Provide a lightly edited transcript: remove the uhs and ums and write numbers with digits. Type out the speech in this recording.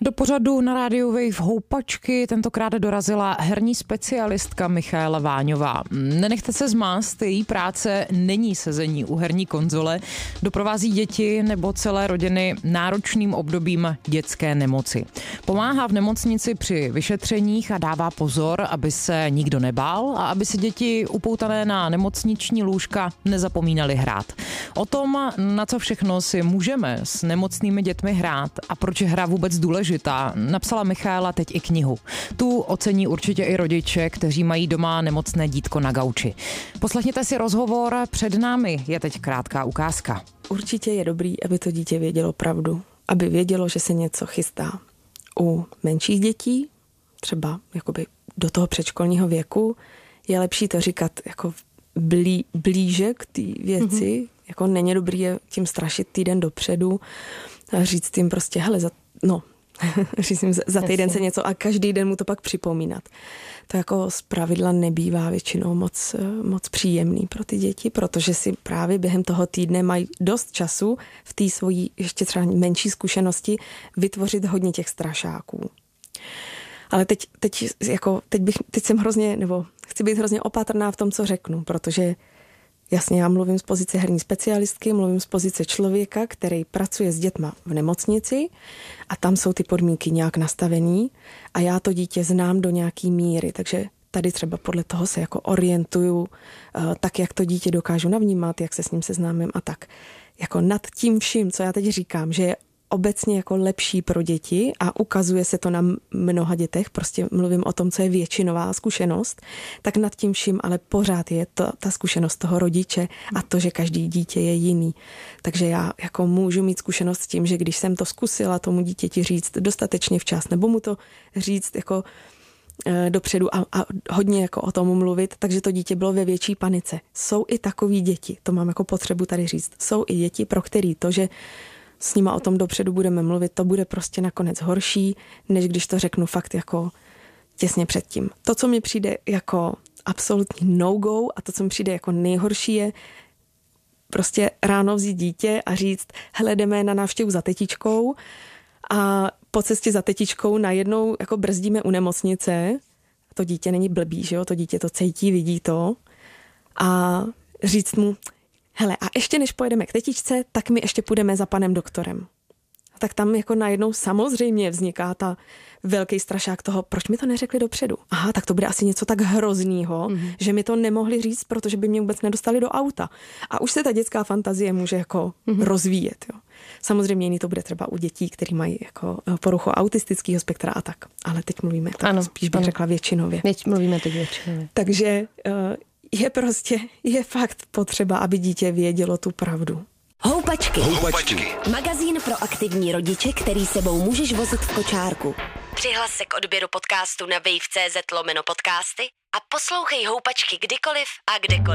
Do pořadu na rádiu Wave Houpačky tentokrát dorazila herní specialistka Michaela Váňová. Nenechte se zmást, její práce není sezení u herní konzole, doprovází děti nebo celé rodiny náročným obdobím dětské nemoci. Pomáhá v nemocnici při vyšetřeních a dává pozor, aby se nikdo nebál a aby si děti upoutané na nemocniční lůžka nezapomínaly hrát. O tom, na co všechno si můžeme s nemocnými dětmi hrát a proč je hra vůbec důležitá, napsala Michaela teď i knihu. Tu ocení určitě i rodiče, kteří mají doma nemocné dítko na gauči. Poslechněte si rozhovor, před námi je teď krátká ukázka. Určitě je dobrý, aby to dítě vědělo pravdu, aby vědělo, že se něco chystá. U menších dětí, třeba jakoby do toho předškolního věku, je lepší to říkat jako blíže k té věci, jako není dobrý je tím strašit týden dopředu a říct jim prostě, hele, říct jim za týden se něco a každý den mu to pak připomínat. To jako zpravidla nebývá většinou moc příjemný pro ty děti, protože si právě během toho týdne mají dost času v té svojí ještě třeba menší zkušenosti vytvořit hodně těch strašáků. Ale teď jsem chci být hrozně opatrná v tom, co řeknu, protože jasně, já mluvím z pozice herní specialistky, mluvím z pozice člověka, který pracuje s dětma v nemocnici a tam jsou ty podmínky nějak nastavený a já to dítě znám do nějaký míry, takže tady třeba podle toho se jako orientuju, tak jak to dítě dokážu navnímat, jak se s ním seznámím a tak. Jako nad tím vším, co já teď říkám, že je obecně jako lepší pro děti a ukazuje se to na mnoha dětech, prostě mluvím o tom, co je většinová zkušenost, tak nad tím vším ale pořád je ta zkušenost toho rodiče a to, že každý dítě je jiný. Takže já jako můžu mít zkušenost s tím, že když jsem to zkusila tomu dítěti říct dostatečně včas, nebo mu to říct jako dopředu a hodně jako o tom mluvit, takže to dítě bylo ve větší panice. Jsou i takový děti, to mám jako potřebu tady říct, jsou i děti, pro který to, že s nima o tom dopředu budeme mluvit, to bude prostě nakonec horší, než když to řeknu fakt jako těsně předtím. To, co mi přijde jako absolutní no-go a to, co mi přijde jako nejhorší, je prostě ráno vzít dítě a říct, hele, jdeme na návštěvu za tetičkou a po cestě za tetičkou najednou jako brzdíme u nemocnice. To dítě není blbý, že jo? To dítě to cítí, vidí to a říct mu, hele, a ještě než pojedeme k tetičce, tak my ještě půjdeme za panem doktorem. A tak tam jako najednou samozřejmě vzniká ta velký strašák toho, proč mi to neřekli dopředu. Aha, tak to bude asi něco tak hroznýho, že mi to nemohli říct, protože by mě vůbec nedostali do auta. A už se ta dětská fantazie může jako rozvíjet. Jo. Samozřejmě jiný to bude třeba u dětí, kteří mají jako poruchu autistického spektra a tak. Ale teď mluvíme, tak spíš bych řekla většinově. Mluvíme teď většinově. Takže je fakt potřeba, aby dítě vědělo tu pravdu. Houpačky. Magazín pro aktivní rodiče, který sebou můžeš vozit v kočárku. Přihlas se k odběru podcastu na wave.cz/podcasty a poslouchej Houpačky kdykoliv a kdekoliv.